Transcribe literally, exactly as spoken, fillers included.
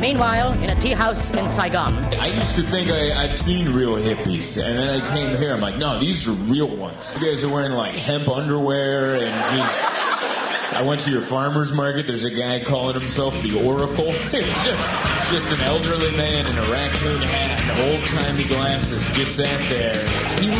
Meanwhile, in a tea house in Saigon. I used to think I, I'd seen real hippies, and then I came here, I'm like, no, these are real ones. You guys are wearing, like, hemp underwear and just... I went to your farmer's market. There's a guy calling himself the Oracle. It's just, just an elderly man in a raccoon hat and old-timey glasses just sat there. He